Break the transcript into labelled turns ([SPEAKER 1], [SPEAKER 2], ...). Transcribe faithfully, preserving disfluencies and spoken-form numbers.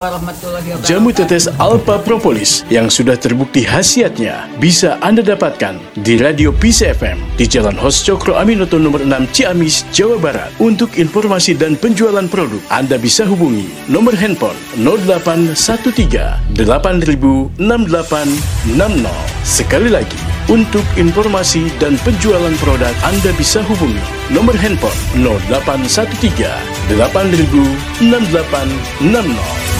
[SPEAKER 1] Jamu tetes Alpha Propolis yang sudah terbukti khasiatnya bisa Anda dapatkan di Radio Peace F M di Jalan Hos Cokro Aminoto nomor enam Ciamis, Jawa Barat. Untuk informasi dan penjualan produk, Anda bisa hubungi nomor handphone nol delapan satu tiga delapan nol enam delapan enam nol. Sekali lagi, untuk informasi dan penjualan produk, Anda bisa hubungi nomor handphone nol delapan satu tiga delapan nol enam delapan enam nol.